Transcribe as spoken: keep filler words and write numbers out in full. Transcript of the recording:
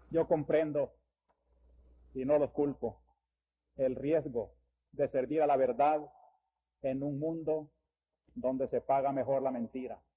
Yo comprendo, y no los culpo, el riesgo de servir a la verdad en un mundo donde se paga mejor la mentira.